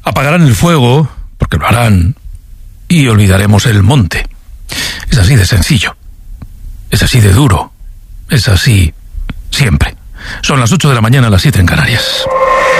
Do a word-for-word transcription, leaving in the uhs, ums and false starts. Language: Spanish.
Apagarán el fuego, porque lo harán, y olvidaremos el monte. Es así de sencillo. Es así de duro. Es así siempre. Son las ocho de la mañana, las siete en Canarias.